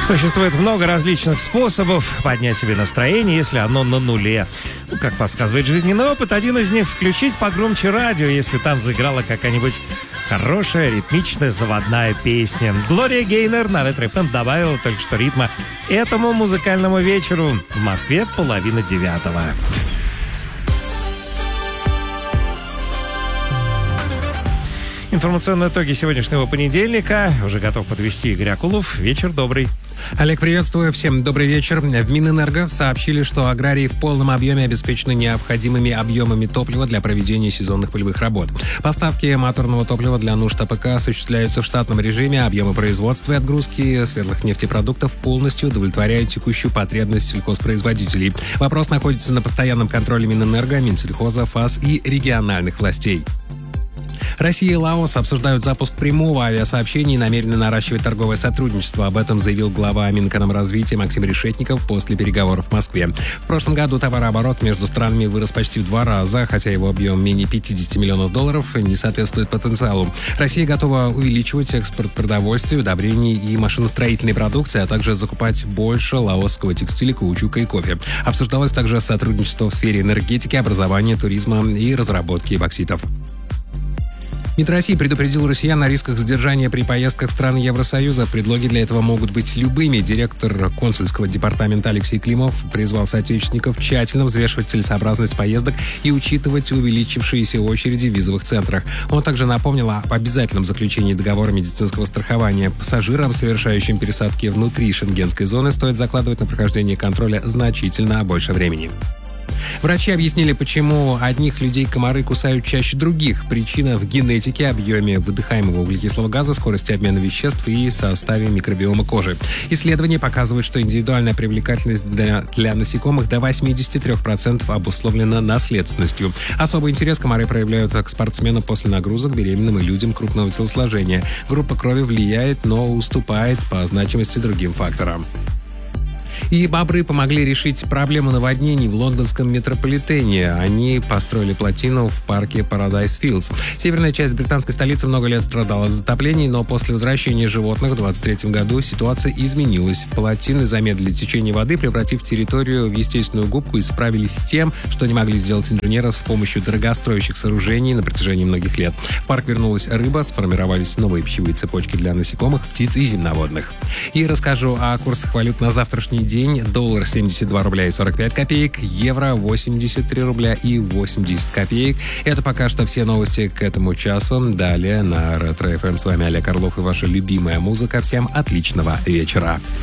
Существует много различных способов поднять себе настроение, если оно на нуле. Как подсказывает жизненный опыт, один из них — включить погромче радио, если там заиграла какая-нибудь хорошая, ритмичная, заводная песня. Глория Гейнер на Ретро FM добавила только что ритма этому музыкальному вечеру. В Москве 8:30. Информационные итоги сегодняшнего понедельника уже готов подвести Игорь Акулов. Вечер добрый. Олег, приветствую. Всем добрый вечер. В Минэнерго сообщили, что аграрии в полном объеме обеспечены необходимыми объемами топлива для проведения сезонных полевых работ. Поставки моторного топлива для нужд АПК осуществляются в штатном режиме. Объемы производства и отгрузки светлых нефтепродуктов полностью удовлетворяют текущую потребность сельхозпроизводителей. Вопрос находится на постоянном контроле Минэнерго, Минсельхоза, ФАС и региональных властей. Россия и Лаос обсуждают запуск прямого авиасообщения и намерены наращивать торговое сотрудничество. Об этом заявил глава Минэкономразвития Максим Решетников после переговоров в Москве. В прошлом году товарооборот между странами вырос почти в 2 раза, хотя его объем менее $50 миллионов не соответствует потенциалу. Россия готова увеличивать экспорт продовольствия, удобрений и машиностроительной продукции, а также закупать больше лаосского текстиля, каучука и кофе. Обсуждалось также сотрудничество в сфере энергетики, образования, туризма и разработки бокситов. МИД России предупредил россиян о рисках задержания при поездках в страны Евросоюза. Предлоги для этого могут быть любыми. Директор консульского департамента Алексей Климов призвал соотечественников тщательно взвешивать целесообразность поездок и учитывать увеличившиеся очереди в визовых центрах. Он также напомнил об обязательном заключении договора медицинского страхования. Пассажирам, совершающим пересадки внутри шенгенской зоны, стоит закладывать на прохождение контроля значительно больше времени. Врачи объяснили, почему одних людей комары кусают чаще других. Причина в генетике, объеме выдыхаемого углекислого газа, скорости обмена веществ и составе микробиома кожи. Исследования показывают, что индивидуальная привлекательность для насекомых до 83% обусловлена наследственностью. Особый интерес комары проявляют к спортсменам после нагрузок, беременным и людям крупного телосложения. Группа крови влияет, но уступает по значимости другим факторам. И бобры помогли решить проблему наводнений в лондонском метрополитене. Они построили плотину в парке Paradise Fields. Северная часть британской столицы много лет страдала от затоплений, но после возвращения животных в 2023 году ситуация изменилась. Плотины замедлили течение воды, превратив территорию в естественную губку, и справились с тем, что не могли сделать инженеры с помощью дорогостоящих сооружений на протяжении многих лет. В парк вернулась рыба, сформировались новые пищевые цепочки для насекомых, птиц и земноводных. И расскажу о курсах валют на завтрашний день. Доллар 72 рубля и 45 копеек, евро 83 рубля и 80 копеек. Это пока что все новости к этому часу. Далее на Ретро FM с вами Олег Орлов и ваша любимая музыка. Всем отличного вечера.